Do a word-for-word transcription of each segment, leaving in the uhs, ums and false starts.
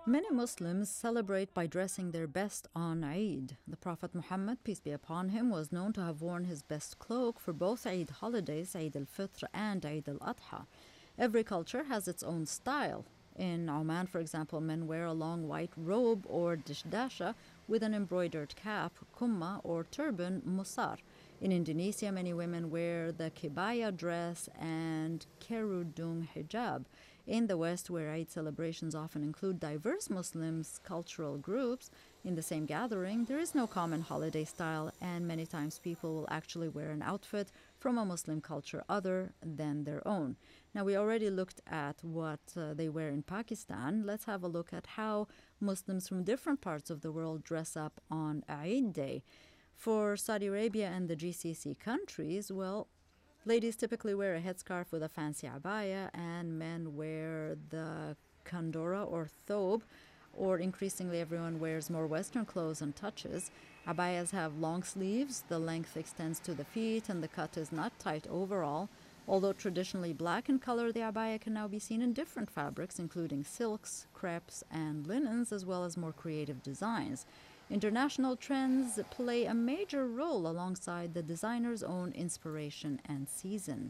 Many Muslims celebrate by dressing their best on Eid. The Prophet Muhammad, peace be upon him, was known to have worn his best cloak for both Eid holidays, Eid al-Fitr and Eid al-Adha. Every culture has its own style. In Oman, for example, men wear a long white robe or dishdasha with an embroidered cap, kumma, or turban, musar. In Indonesia, many women wear the kebaya dress and kerudung hijab. In the West, where Eid celebrations often include diverse Muslims' cultural groups in the same gathering, there is no common holiday style, and many times people will actually wear an outfit from a Muslim culture other than their own. Now, we already looked at what uh, they wear in Pakistan. Let's have a look at how Muslims from different parts of the world dress up on Eid Day. For Saudi Arabia and the G C C countries, well, ladies typically wear a headscarf with a fancy abaya, and men wear the kandora or thobe, or increasingly everyone wears more Western clothes and touches. Abayas have long sleeves, the length extends to the feet, and the cut is not tight overall. Although traditionally black in color, the abaya can now be seen in different fabrics, including silks, crepes, and linens, as well as more creative designs. International trends play a major role alongside the designer's own inspiration and season.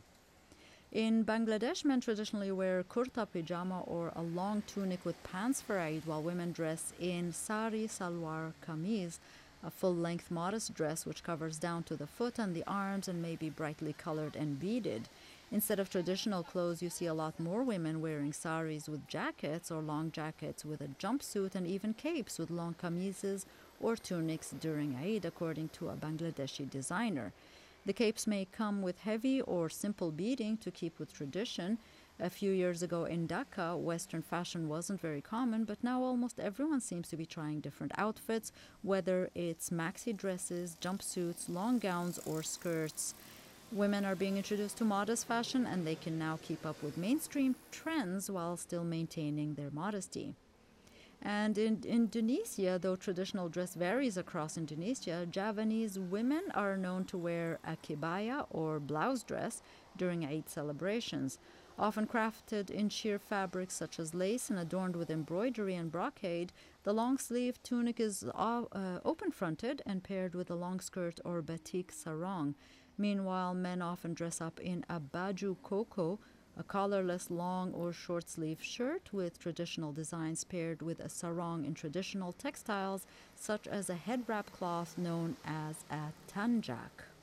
In Bangladesh, men traditionally wear kurta pajama or a long tunic with pants for Eid, while women dress in sari salwar kameez, a full-length modest dress which covers down to the foot and the arms and may be brightly colored and beaded. Instead of traditional clothes, you see a lot more women wearing saris with jackets or long jackets with a jumpsuit and even capes with long kameezes or tunics during Eid, according to a Bangladeshi designer. The capes may come with heavy or simple beading to keep with tradition. A few years ago in Dhaka, Western fashion wasn't very common, but now almost everyone seems to be trying different outfits, whether it's maxi dresses, jumpsuits, long gowns, or skirts. Women are being introduced to modest fashion, and they can now keep up with mainstream trends while still maintaining their modesty. And in Indonesia, though traditional dress varies across Indonesia, Javanese women are known to wear a kebaya or blouse dress during Eid celebrations. Often crafted in sheer fabrics such as lace and adorned with embroidery and brocade, the long-sleeved tunic is uh, open-fronted and paired with a long skirt or batik sarong. Meanwhile, men often dress up in a baju koko, a collarless long or short-sleeve shirt with traditional designs paired with a sarong in traditional textiles such as a head wrap cloth known as a tanjak.